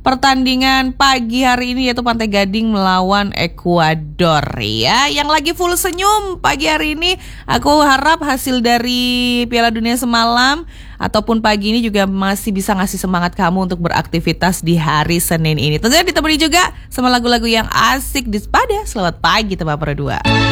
pertandingan pagi hari ini, yaitu Pantai Gading melawan Ekuador ya. Yang lagi full senyum pagi hari ini, aku harap hasil dari Piala Dunia semalam ataupun pagi ini juga masih bisa ngasih semangat kamu untuk beraktivitas di hari Senin ini. Tentunya ditemani juga sama lagu-lagu yang asik di Spada. Selamat pagi teman berdua.